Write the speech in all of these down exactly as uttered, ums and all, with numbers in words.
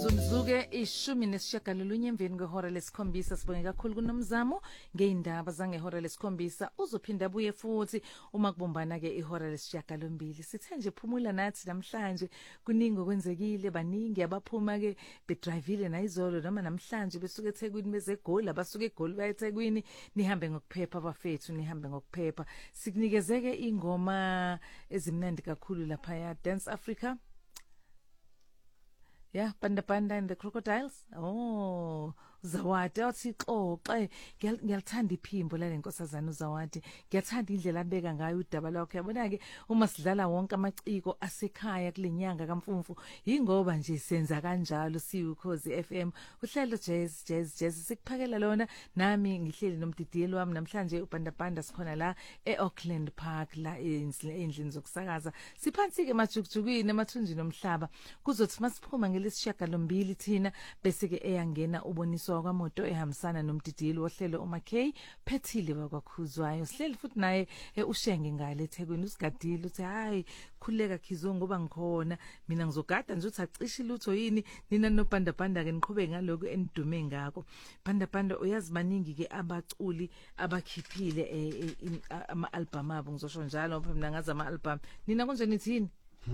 Zumzuke ishumi nesishagalolunye emveni kwehora lesikhombisa. Sibonge kakhulu kuNomzamo ngeindaba zangehora lesikhombisa. Uzophinda buye futhi uma kubumbana ke ihora lesishagalombili. Sithe nje phumula nathi namhlanje kuningi okwenzekile, baningi abaphuma ke bedrivile nayizolo noma namhlanje besuke eThekwini beze eGoli, abasuke eGoli baye eThekwini. Nihambe ngokuphepha bafethu, nihambe ngokuphepha. Sikunikezeke ingoma ezimnandi kakhulu lapha ya Dance Africa. Yeah, Panda Panda and the Crocodiles. Oh, Zawadi athi xoxe ngiyalithanda iphimbo la lenkosazana uZawadi. Ngiyathanda indlela abeka ngayo udaba lakhe. Yabona ke uma sidlala wonke amaciko asekhaya kulenyanga kaMfumfu, ingoba nje senza kanjalo siwukhozi F M. Uhlelo jazz jazz jazz sikuphakela lona, nami ngihleli nomdidiyelo wami namhlanje uPanda Panda sikhona la eAuckland Park la endlini zokusakaza. Siphansi ke majukujukini emathunjini omhlaba. Kuzothi masiphuma ngelesishagalombili thina bese ke eyangena uboniswa kwamoto ehambisana nomdidiyelo wohlelo uMackay Phethile wakwakhuzwayo. Sihleli futhi naye uShenge ngale eThekwini usigadile uthi hayi khuleka Khizungu ngoba ngikhona mina ngizogada nje uthi acishe lutho yini nina noPanda Panda ke niqhubeke ngaloko enidume ngako. Panda Panda uyazi baningi ke abaculi abakhiphile ama album abo ngizosho njalo mina ngazi ama album. Nina konje nithini?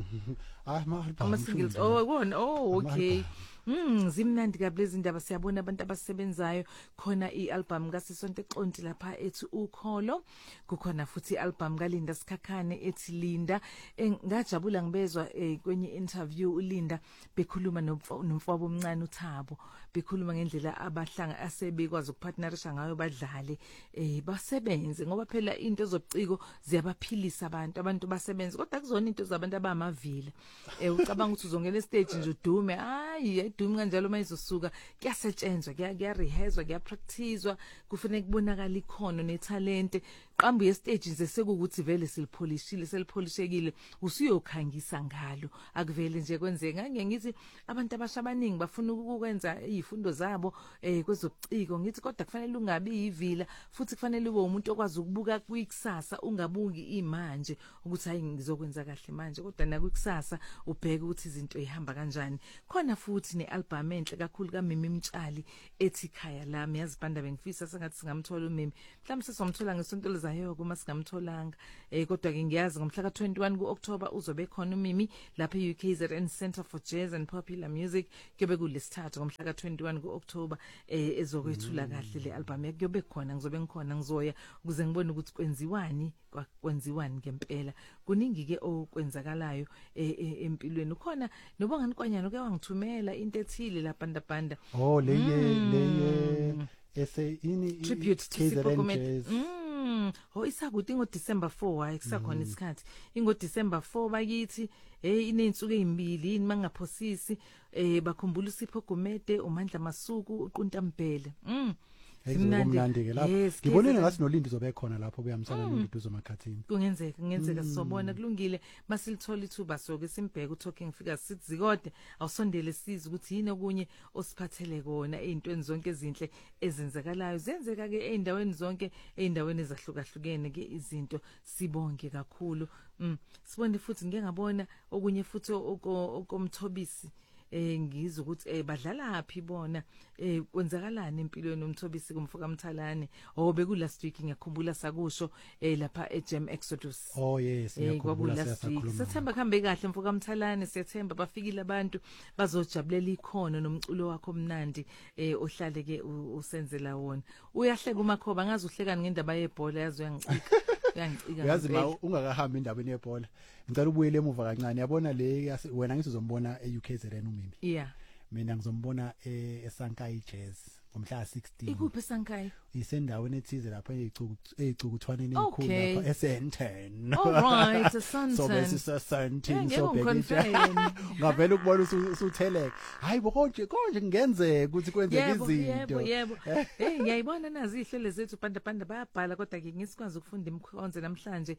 Ah ma album. Ama singles. Oh wona oh okay. Mm zimnandi kabi lezi ndaba siyabona abantu abasebenzayo khona ialbum kaSisonto Xonti lapha ethi ukholo, kukhona futhi ialbum kaLinda Sikhakhane ethi Linda. Ngajabula ngibezwa kwenye interview uLinda bekhuluma nomfowabo omncane uThabo, bekhuluma ngendlela abahlanga asebekwazi ukupartnerisha ngayo badlale eh basebenze ngoba phela into zobuciko ziyabaphilisa abantu abantu basebenze kodwa kuzona into zabantu abamavila. Eh ucabanga ukuthi uzongena stage nje udume hayi dume kanjalo mayizosuka kuyasetshenzwa kuya rehearswa kuya practicewa kufanele kubonakala ikhono netalente. Qambu ye stage nje sekukuthi vele silipolishile selipolishekile usiyokhangisa ngalo akuvele nje kwenzeka. Ngeke ngithi abantu abashabaningi bafuna ukukwenza izifundo zabo eh kwezobuciko ngithi kodwa kufanele ungabi yivila futhi kufanele ube umuntu okwazi ukubuka kwikusasa ungabuki imanje ukuthi hayi ngizokwenza kahle manje kodwa na kwikusasa ubheke ukuthi izinto zihamba kanjani. Khona futhi nealbum enhle kakhulu kaMimi Mtshali ethi Khaya lami. Yazi Panda bengifisa sengathi singamthola uMimi, mhlawumbe sesomthola ngesonto lezayo kuma singamtholanga eh kodwa ke ngiyazi ngomhla ka twenty-one kuOctober uzobe khona uMimi lapha eU K Z N Centre for Jazz and Popular Music. Kuyobe kulesithathu ngomhla ka twenty-one kuOctober eh ezokwethula kahle le album yakhe. Kuyobe khona ngizobe ngikhona ngizoya ukuze ngibone ukuthi kwenziwani kwenziwani ngempela. Kuningi ke okwenzakalayo empilweni. Ukhona nobongani kwanyana ke wangithumela into ethile la Panda Panda. Oh leye leye ese ini tribute to Sipho. Mm oh isakuthi ngo December four hayi kusakhona isikhathi ingo December four bakithi eh inensuku ezimbili yini mangaphosisi eh bakhumbula uSipho Gumede, uMandla Masuku, uQunta Mbele. Mm Ngimnandi ke lapho ngibonile ngathi noLindi zobe khona lapho kuyamsana noLiduzo Makhathini. Kungenzeka kungenzeka sizobona kulungile masilithola ithuba soke simbheke uTalking Figures sithi zikode awusondele siza ukuthi yini okunye osiphathele kona ezintweni zonke ezinhle ezenzakalayo zenzeka ke eindaweni zonke eindaweni ezahlukahlukene ke izinto. Sibonge kakhulu. Mm sibone futhi ngeke ngabona okunye futhi okomthobisi eh ngizwe ukuthi eh badlala aphi bona eh kwenzakalani empilweni uMthobisi kumfoka Mthalane. Oh beku last week ngiyakhumbula sakusho eh lapha eGem Exodus. Oh yes ngiyakhumbula siyasakhuluma. Sethemba khambe kahle mfoka Mthalane, siyethemba bafikile abantu bazojabulela ikhono nomculo wakho omnandi eh ohlale ke usenzela wona. Uyahleka uMakhoba ngazi uhlekani ngendaba yebhola yazo yangicika. Yangicika. Yazi ma ungakahambi indabeni yebhola ngicela ubuyele emuva kancane. Yabona le wena ngithi uzombona eU K Z N uMimi. Yeah. Mina ngizombona eSankai Jazz ngomhla sixteen. Ikuphi eSankai? Isendaweni ethize lapha ezicukuthwaneni enkulu lapha eSenton. All right, eSenton. So bese eSenton so bheke. Ngavela ukubona usutheleka. Hayi bo konje konje ngenzeka ukuthi kwenzeke izinto. Yebo yebo. Eh ngiyayibona nazi ihlelo zethu Panda Panda bayabhala kodwa ke ngisikwazi ukufunda imkhonze namhlanje.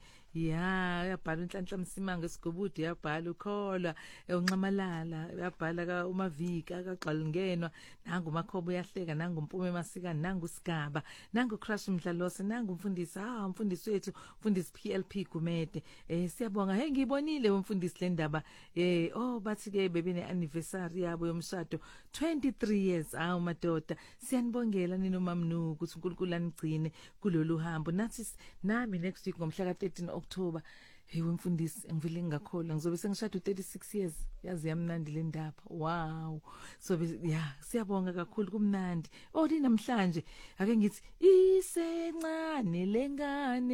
Ya yabhala uNhlanhla Msimanga esigubudi, yabhala uKholwa uNcamalala, yabhala ka uMavika kaXalingenwa nangu uMakhobo uyahleka nangu Mpume Masikane, nangu Sigaba, nangu Crush Mdlalose, nangu mfundisi, ah mfundisi wethu, mfundisi P L P Gumede. Eh siyabonga, hey ngibonile umfundisi le ndaba. Eh oh bathi ke bebene anniversary yabo yomshado twenty-three years. Ah madoda, siyanibongela nina uMamnu ukuthi uNkulunkulu anigcine kulolu hambo. Nathi nami next week ngomhla ka thirteen October. Hey wemfundisi ngivile ngakholwa ngizobe sengishada thirty-six years. Yazi yamnandi le ndaba. Wow. So yeah, siyabonga kakhulu kumnandi. Oh namhlanje ake ngithi isencane lengane